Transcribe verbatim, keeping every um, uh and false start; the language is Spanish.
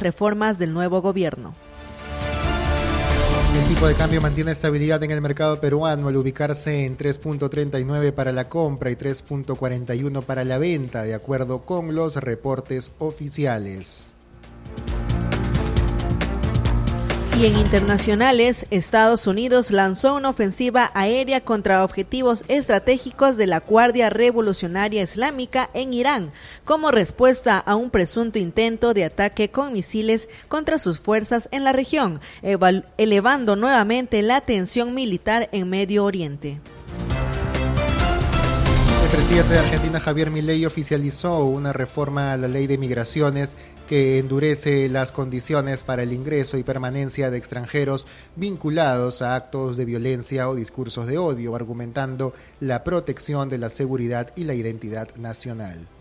reformas del nuevo gobierno. El tipo de cambio mantiene estabilidad en el mercado peruano al ubicarse en tres punto treinta y nueve para la compra y tres punto cuarenta y uno para la venta, de acuerdo con los reportes oficiales. Y en internacionales, Estados Unidos lanzó una ofensiva aérea contra objetivos estratégicos de la Guardia Revolucionaria Islámica en Irán, como respuesta a un presunto intento de ataque con misiles contra sus fuerzas en la región, elevando nuevamente la tensión militar en Medio Oriente. El presidente de Argentina, Javier Milei, oficializó una reforma a la ley de migraciones que endurece las condiciones para el ingreso y permanencia de extranjeros vinculados a actos de violencia o discursos de odio, argumentando la protección de la seguridad y la identidad nacional.